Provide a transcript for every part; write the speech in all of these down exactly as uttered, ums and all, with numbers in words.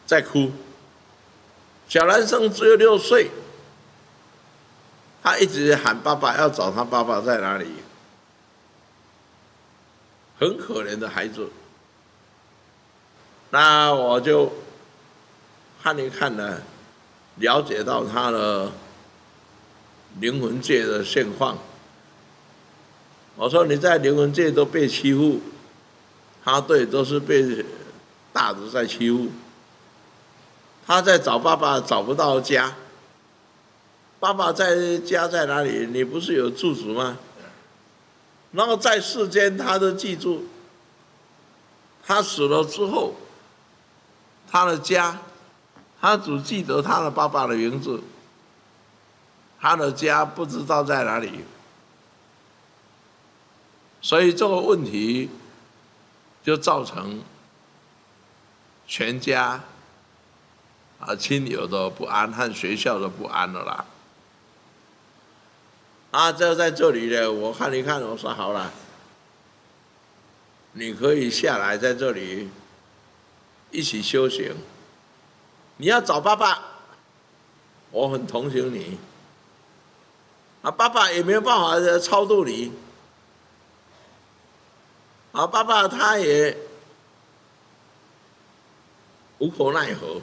在哭。小男生只有六岁，他一直喊爸爸，要找他爸爸在哪里，很可怜的孩子。那我就看一看呢，了解到他的灵魂界的现况。我说你在灵魂界都被欺负，他对都是被大的在欺负。他在找爸爸找不到家，爸爸在家在哪里？你不是有住址吗？然后在世间他都记住，他死了之后，他的家，他只记得他的爸爸的名字，他的家不知道在哪里。所以这个问题就造成全家啊亲友的不安和学校的不安了啦。啊，这在这里呢，我看一看，我说好了，你可以下来在这里一起修行。你要找爸爸，我很同情你。啊，爸爸也没有办法超度你。啊，爸爸他也无可奈何。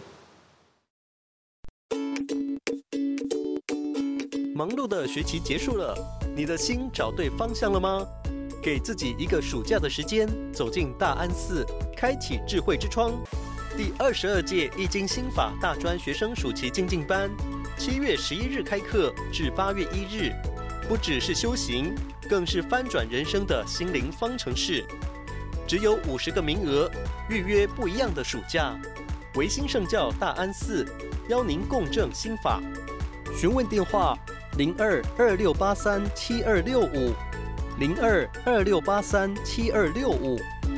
忙碌的学期结束了，你的心找对方向了吗？给自己一个暑假的时间，走进大安寺，开启智慧之窗。第二十二届易经心法大专学生暑期精进班，七月十一日开课至八月一日，不只是修行，更是翻转人生的心灵方程式。只有五十个名额，预约不一样的暑假。维新圣教大安寺邀您共振心法。询问电话：零二二六八三七二六五，零二二六八三七二六五。